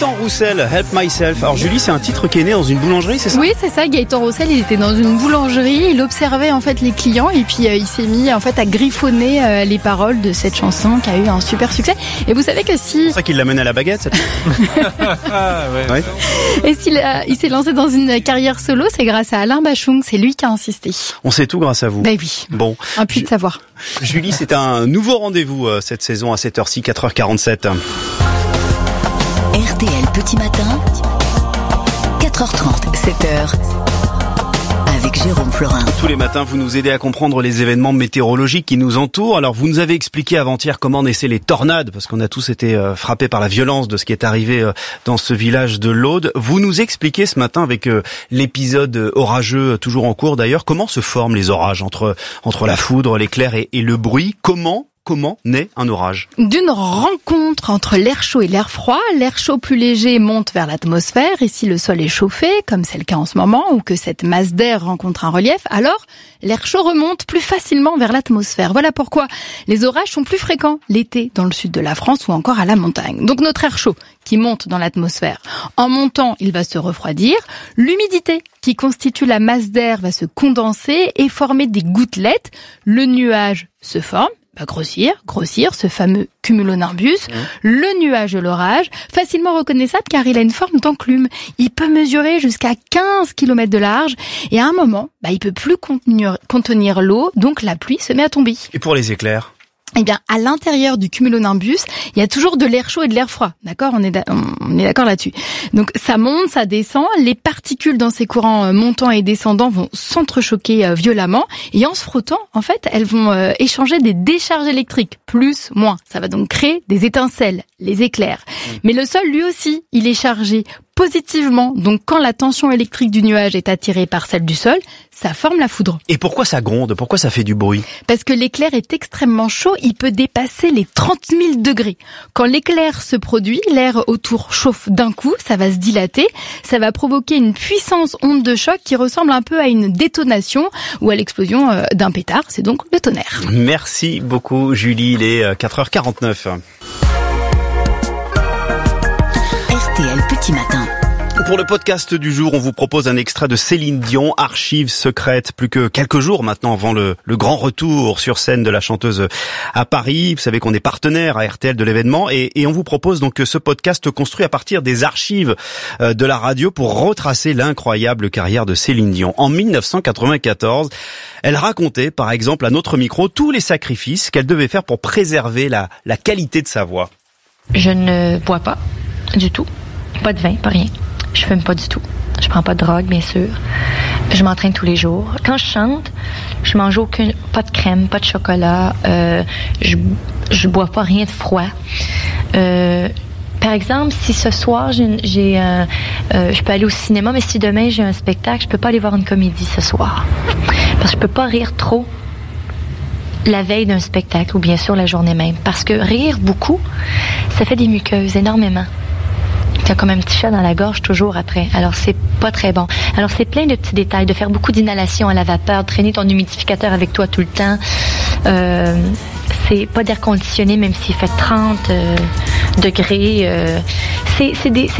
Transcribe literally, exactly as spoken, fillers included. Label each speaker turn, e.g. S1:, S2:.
S1: Gaëtan Roussel, Help Myself. Alors Julie, c'est un titre qui est né dans une boulangerie, c'est ça ?
S2: Oui, c'est ça. Gaëtan Roussel, il était dans une boulangerie, il observait en fait les clients et puis euh, il s'est mis en fait à griffonner euh, les paroles de cette chanson qui a eu un super succès. Et vous savez que si...
S1: C'est ça qu'il l'amène à la baguette, cette
S3: Ah, ouais.
S1: ouais.
S2: Et s'il a... il s'est lancé dans une carrière solo, c'est grâce à Alain Bachung, c'est lui qui a insisté.
S1: On sait tout grâce à vous.
S2: Ben oui,
S1: Bon,
S2: un puits de savoir.
S1: Julie, c'est un nouveau rendez-vous euh, cette saison à cette heure-ci, quatre heures quarante-sept.
S4: R T L Petit Matin, quatre heures trente, sept heures, avec Jérôme Florin.
S1: Tous les matins, vous nous aidez à comprendre les événements météorologiques qui nous entourent. Alors, vous nous avez expliqué avant-hier comment naissaient les tornades, parce qu'on a tous été euh, frappés par la violence de ce qui est arrivé euh, dans ce village de l'Aude. Vous nous expliquez ce matin, avec euh, l'épisode euh, orageux, euh, toujours en cours d'ailleurs, comment se forment les orages entre entre la foudre, l'éclair et, et le bruit. Comment Comment naît un orage ?
S2: D'une rencontre entre l'air chaud et l'air froid, l'air chaud plus léger monte vers l'atmosphère et si le sol est chauffé, comme c'est le cas en ce moment, ou que cette masse d'air rencontre un relief, alors l'air chaud remonte plus facilement vers l'atmosphère. Voilà pourquoi les orages sont plus fréquents l'été dans le sud de la France ou encore à la montagne. Donc notre air chaud qui monte dans l'atmosphère, en montant, il va se refroidir. L'humidité qui constitue la masse d'air va se condenser et former des gouttelettes. Le nuage se forme. Va grossir, grossir, ce fameux cumulonimbus, mmh. le nuage de l'orage, facilement reconnaissable car il a une forme d'enclume. Il peut mesurer jusqu'à quinze kilomètres de large et à un moment, bah, il peut plus contenir, contenir l'eau, donc la pluie se met à tomber.
S1: Et pour les éclairs ?
S2: Eh bien, à l'intérieur du cumulonimbus, il y a toujours de l'air chaud et de l'air froid. D'accord ? On est, da- on est d'accord là-dessus. Donc, ça monte, ça descend. Les particules dans ces courants montants et descendants vont s'entrechoquer violemment. Et en se frottant, en fait, elles vont euh, échanger des décharges électriques. Plus, moins. Ça va donc créer des étincelles, les éclairs. Mmh. Mais le sol, lui aussi, il est chargé positivement. Donc, quand la tension électrique du nuage est attirée par celle du sol, ça forme la foudre.
S1: Et pourquoi ça gronde ? Pourquoi ça fait du bruit ?
S2: Parce que l'éclair est extrêmement chaud, il peut dépasser les trente mille degrés. Quand l'éclair se produit, l'air autour chauffe d'un coup, ça va se dilater, ça va provoquer une puissance onde de choc qui ressemble un peu à une détonation ou à l'explosion d'un pétard, c'est donc le tonnerre.
S1: Merci beaucoup Julie, il est quatre heures quarante-neuf.
S4: R T L Petit Matin.
S1: Pour le podcast du jour, on vous propose un extrait de Céline Dion, Archives secrètes. Plus que quelques jours maintenant avant le, le grand retour sur scène de la chanteuse à Paris. Vous savez qu'on est partenaire à R T L de l'événement et, et on vous propose donc ce podcast construit à partir des archives de la radio pour retracer l'incroyable carrière de Céline Dion. En dix-neuf cent quatre-vingt-quatorze, elle racontait par exemple à notre micro tous les sacrifices qu'elle devait faire pour préserver la, la qualité de sa voix.
S5: Je ne bois pas du tout, pas de vin, pas rien. Je fume pas du tout. Je prends pas de drogue, bien sûr. Je m'entraîne tous les jours. Quand je chante, je mange aucune, pas de crème, pas de chocolat. Euh, je, je bois pas rien de froid. Euh, par exemple, si ce soir j'ai, j'ai euh, euh, je peux aller au cinéma, mais si demain j'ai un spectacle, je peux pas aller voir une comédie ce soir, parce que je peux pas rire trop la veille d'un spectacle ou bien sûr la journée même, parce que rire beaucoup, ça fait des muqueuses énormément. T'as comme un petit chat dans la gorge toujours après. Alors, c'est pas très bon. Alors, c'est plein de petits détails, de faire beaucoup d'inhalation à la vapeur, de traîner ton humidificateur avec toi tout le temps. Euh, c'est pas d'air conditionné, même s'il fait trente euh, degrés. Euh, c'est, c'est, des, c'est